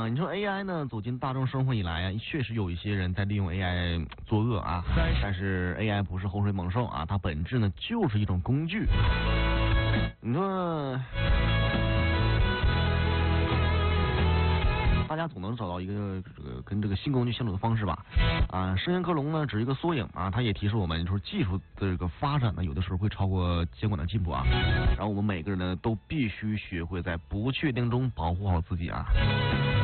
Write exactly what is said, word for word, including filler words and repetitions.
啊，你说 A I 呢走进大众生活以来啊，确实有一些人在利用 A I 作恶啊，但是 A I 不是洪水猛兽啊，它本质呢就是一种工具。你说，大家总能找到一个这个跟这个新工具相处的方式吧？啊，圣贤科隆呢只是一个缩影啊，它也提示我们，就是技术的这个发展呢，有的时候会超过监管的进步啊。然后我们每个人呢都必须学会在不确定中保护好自己啊。